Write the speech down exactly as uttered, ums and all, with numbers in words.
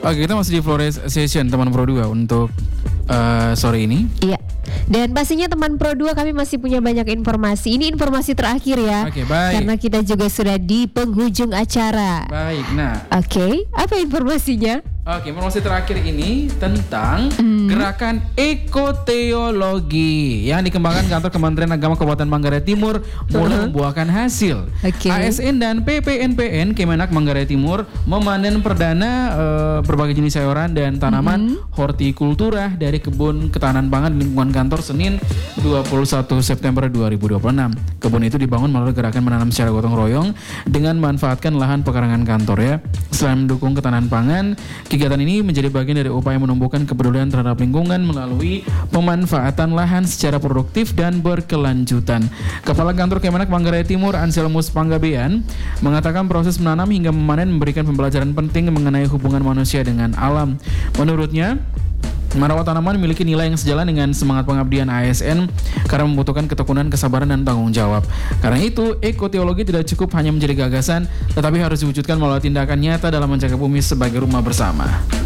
Oke, kita masih di Flores Session teman Pro dua untuk uh, sore ini. Iya. Dan pastinya teman Pro dua kami masih punya banyak informasi. Ini informasi terakhir ya. Oke, baik. Karena kita juga sudah di penghujung acara. Baik, nah. Oke, apa informasinya? Oke, informasi terakhir ini tentang hmm. gerakan ekoteologi yang dikembangkan kantor Kementerian Agama Kabupaten Manggarai Timur mulai uh-huh. membuahkan hasil. Okay. A S N dan P P N P N Kemenak Manggarai Timur memanen perdana uh, berbagai jenis sayuran dan tanaman hmm. hortikultura dari kebun ketahanan pangan di lingkungan kantor Senin dua puluh satu September dua ribu dua puluh enam. Kebun itu dibangun melalui gerakan menanam secara gotong royong dengan memanfaatkan lahan pekarangan kantor ya. Selain mendukung ketahanan pangan, kegiatan ini menjadi bagian dari upaya menumbuhkan kepedulian terhadap lingkungan melalui pemanfaatan lahan secara produktif dan berkelanjutan. Kepala Kantor Kemenak Manggarai Timur Anselmus Panggabean mengatakan proses menanam hingga memanen memberikan pembelajaran penting mengenai hubungan manusia dengan alam. Menurutnya, merawat tanaman memiliki nilai yang sejalan dengan semangat pengabdian A S N karena membutuhkan ketekunan, kesabaran, dan tanggung jawab. Karena itu, ekoteologi tidak cukup hanya menjadi gagasan, tetapi harus diwujudkan melalui tindakan nyata dalam menjaga bumi sebagai rumah bersama.